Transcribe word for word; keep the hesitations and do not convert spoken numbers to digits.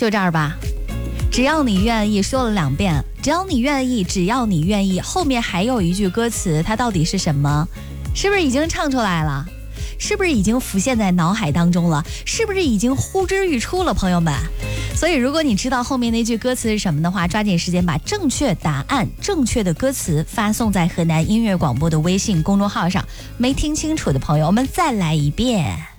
就这儿吧。只要你愿意，说了两遍，只要你愿意，只要你愿意，后面还有一句歌词，它到底是什么？是不是已经唱出来了？是不是已经浮现在脑海当中了？是不是已经呼之欲出了，朋友们？所以如果你知道后面那句歌词是什么的话，抓紧时间把正确答案、正确的歌词发送在河南音乐广播的微信公众号上。没听清楚的朋友，我们再来一遍。